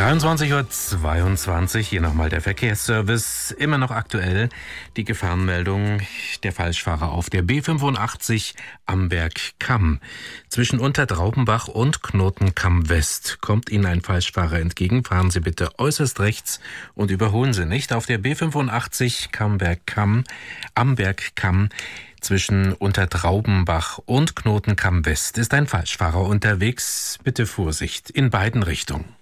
23:22 Uhr, hier nochmal der Verkehrsservice, immer noch aktuell die Gefahrenmeldung der Falschfahrer auf der B85 Amberg-Kamm. Zwischen Untertraubenbach und Knotenkamm West kommt Ihnen ein Falschfahrer entgegen. Fahren Sie bitte äußerst rechts und überholen Sie nicht. Auf der B85 Amberg-Kamm zwischen Untertraubenbach und Knotenkamm West ist ein Falschfahrer unterwegs. Bitte Vorsicht in beiden Richtungen.